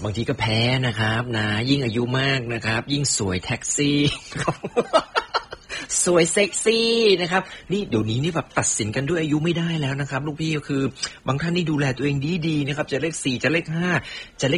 างทีก็แพ้นะครับนะยิ่งอายุมากนะครับยิ่งสวยแท็กซี่ สวยเซ็กซี่นะครับนี่เดี๋ยวนี้นี่แบบตัดสินกันด้วยอายุไม่ได้แล้วนะครับลูกพี่ก็คือบางท่านนี่ดูแลตัวเองดีๆนะครับจะเลข4จะเลข5จะเลข